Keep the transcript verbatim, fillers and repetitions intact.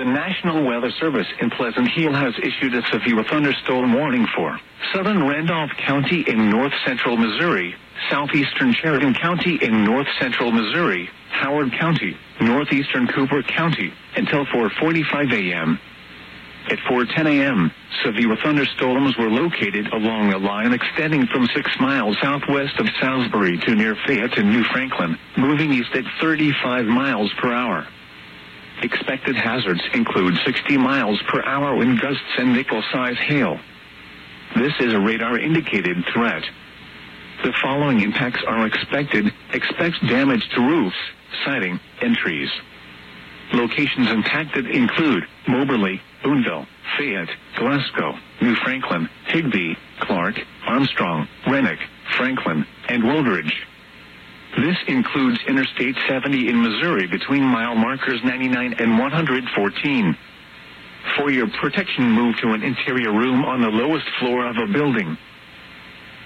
The National Weather Service in Pleasant Hill has issued a severe thunderstorm warning for southern Randolph County in north-central Missouri, southeastern Sheridan County in north-central Missouri, Howard County, northeastern Cooper County, until four forty-five a.m. At four ten a.m., severe thunderstorms were located along a line extending from six miles southwest of Salisbury to near Fayette and New Franklin, moving east at thirty-five miles per hour. Expected hazards include sixty miles per hour wind gusts and nickel-size hail. This is a radar-indicated threat. The following impacts are expected. Expect damage to roofs, siding, and trees. Locations impacted include Moberly, Boonville, Fayette, Glasgow, New Franklin, Higbee, Clark, Armstrong, Rennick, Franklin, and Woldridge. This includes Interstate seventy in Missouri between mile markers ninety-nine and one hundred fourteen. For your protection, move to an interior room on the lowest floor of a building.